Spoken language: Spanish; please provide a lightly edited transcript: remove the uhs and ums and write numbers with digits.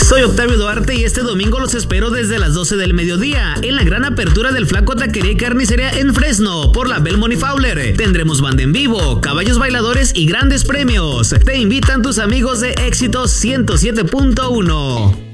Soy Octavio Duarte y este domingo los espero desde las 12 del mediodía en la gran apertura del Flaco Taquería y Carnicería en Fresno por la Belmont y Fowler. Tendremos banda en vivo, caballos bailadores y grandes premios. Te invitan tus amigos de Éxitos 107.1.